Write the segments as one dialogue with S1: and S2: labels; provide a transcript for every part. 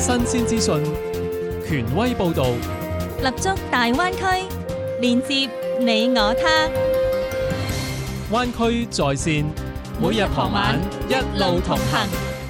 S1: 新鮮資訊，權威報導，
S2: 立足大灣區，連接你我他。
S1: 灣區在線，每日傍晚一路同行。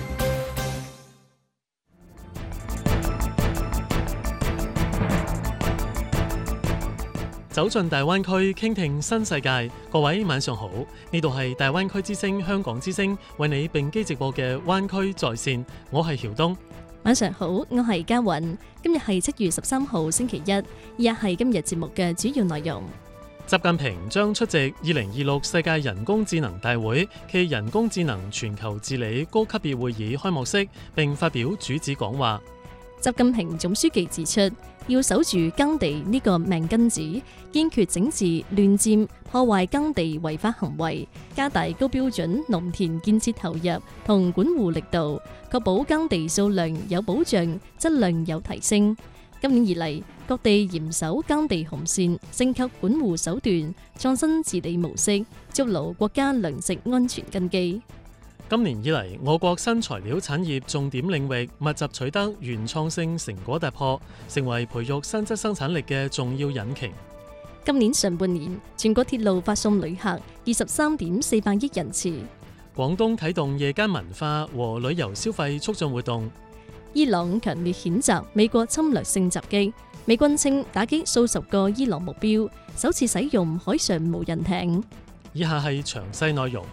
S1: 走進大灣區，傾聽新世界。各位晚上好，呢度係大灣區之聲香港之聲為你並機直播嘅灣區在線，我係曉東。
S2: 晚上好，我係嘉韻。今日係7月13號星期一，以下係今日節目嘅主要內容。
S1: 習近平將出席2026世界人工智能大會暨人工智能全球治理高級別會議開幕式，並發表主旨講話。
S2: 習近平總書記指出，要守住耕地呢個命根子，堅決整治亂佔破壞耕地違法行為，加大高標準農田建設投入同管護力度，確保耕地數量有保障，質量有提升。今年以嚟，各地嚴守耕地紅線，升級管護手段，創新治理模式，築牢國家糧食安全根基。
S1: 今年以嚟，我國新材料產業重點領域密集取得原創性成果突破，成為培育新質生產力嘅重要引擎。
S2: 今年上半年，全國鐵路發送旅客23.400億人次。
S1: 廣東啟動夜間文化和旅遊消費促進活動。
S2: 伊朗強烈譴責美國侵略性襲擊，美軍稱打擊數十個伊朗目標，首次使用海上無人艇。
S1: 以下係詳細內容。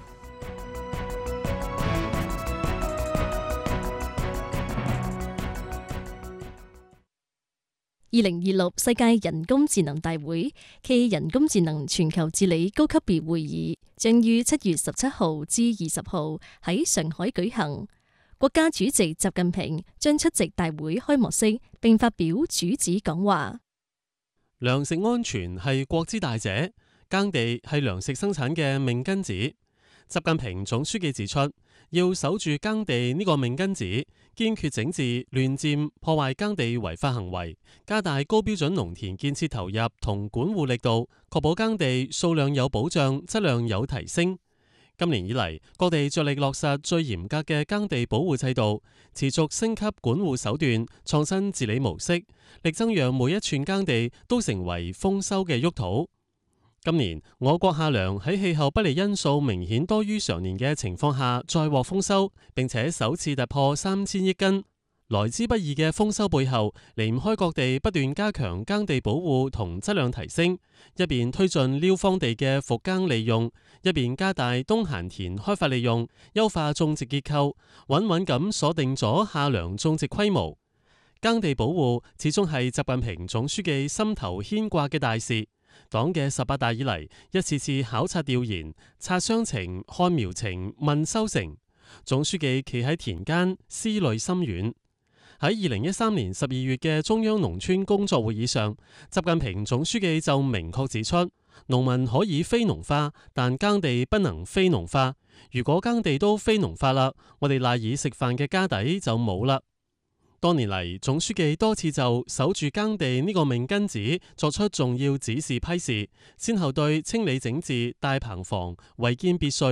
S2: 2026世界人工智能大會暨人工智能全球治理高級別會議將於7月17號至20號喺上海舉行。國家主席習近平將出席大會開幕式，並發表主旨講話。
S1: 糧食安全係國之大者，耕地係糧食生產嘅命根子。習近平總書記指出，要守住耕地呢個命根子，堅決整治亂佔破壞耕地違法行為，加大高標準農田建設投入同管護力度，確保耕地數量有保障，質量有提升。今年以嚟，各地着力落實最嚴格嘅耕地保護制度，持續升級管護手段，創新治理模式，力爭讓每一寸耕地都成為豐收嘅沃土。今年我國夏糧喺氣候不利因素明顯多於常年嘅情況下再獲豐收，並且首次突破3000億斤。來之不易嘅豐收背後，離唔開各地不斷加強耕地保護同質量提升，一邊推進寮荒地嘅復耕利用，一邊加大冬閒田開發利用，優化種植結構，穩穩咁鎖定咗夏糧種植規模。耕地保護始終係習近平總書記心頭牽掛嘅大事。黨嘅18大以嚟，一次次考察調研，察傷情、看苗情、問收成，總書記企喺田間，思慮深遠。喺2013年12月嘅中央農村工作會議上，習近平總書記就明確指出，農民可以非農化，但耕地不能非農化。如果耕地都非農化啦，我哋賴以食飯嘅家底就冇啦。多年嚟，總書記多次就守住耕地呢個命根子作出重要指示批示，先後對清理整治大棚房、違建別墅